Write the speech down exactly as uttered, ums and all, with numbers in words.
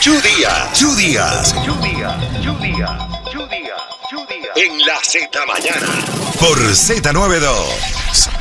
Chu Díaz. Chu Díaz. Chu Díaz. Chu Díaz. Chu Díaz. Chu Díaz. En la Z Mañana. Por Z noventa y dos.